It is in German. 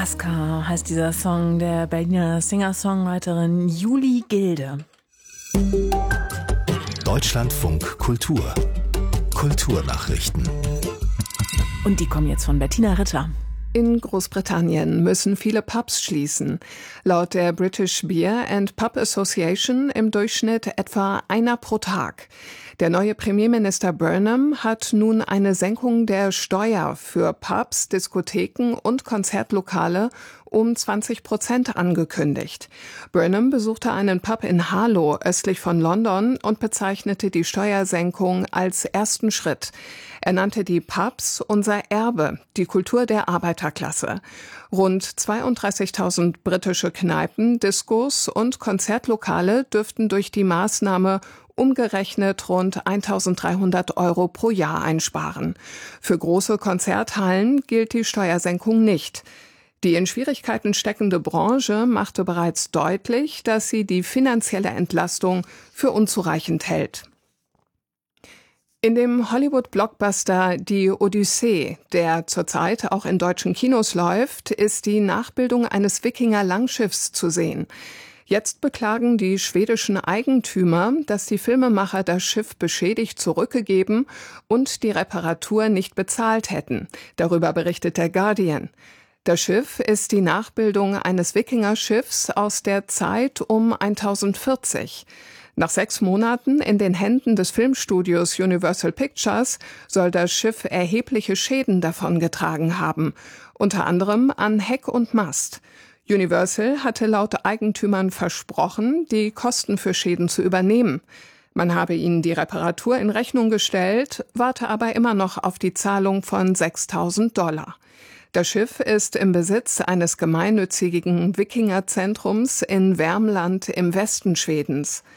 Alaska heißt dieser Song der Berliner Singer-Songwriterin Julie Gilde. Deutschlandfunk Kultur. Kulturnachrichten. Und die kommen jetzt von Bettina Ritter. In Großbritannien müssen viele Pubs schließen. Laut der British Beer and Pub Association im Durchschnitt etwa einer pro Tag. Der neue Premierminister Burnham hat nun eine Senkung der Steuer für Pubs, Diskotheken und Konzertlokale um 20% angekündigt. Burnham besuchte einen Pub in Harlow östlich von London und bezeichnete die Steuersenkung als ersten Schritt. Er nannte die Pubs unser Erbe, die Kultur der Arbeiterklasse. Rund 32.000 britische Kneipen, Diskos und Konzertlokale dürften durch die Maßnahme umgerechnet rund 1.300 € pro Jahr einsparen. Für große Konzerthallen gilt die Steuersenkung nicht. Die in Schwierigkeiten steckende Branche machte bereits deutlich, dass sie die finanzielle Entlastung für unzureichend hält. In dem Hollywood-Blockbuster Die Odyssee, der zurzeit auch in deutschen Kinos läuft, ist die Nachbildung eines Wikinger-Langschiffs zu sehen. Jetzt beklagen die schwedischen Eigentümer, dass die Filmemacher das Schiff beschädigt zurückgegeben und die Reparatur nicht bezahlt hätten. Darüber berichtet der Guardian. Das Schiff ist die Nachbildung eines Wikingerschiffs aus der Zeit um 1040. Nach 6 Monaten in den Händen des Filmstudios Universal Pictures soll das Schiff erhebliche Schäden davongetragen haben, unter anderem an Heck und Mast. Universal hatte laut Eigentümern versprochen, die Kosten für Schäden zu übernehmen. Man habe ihnen die Reparatur in Rechnung gestellt, warte aber immer noch auf die Zahlung von $6.000. Das Schiff ist im Besitz eines gemeinnützigen Wikingerzentrums in Värmland im Westen Schwedens.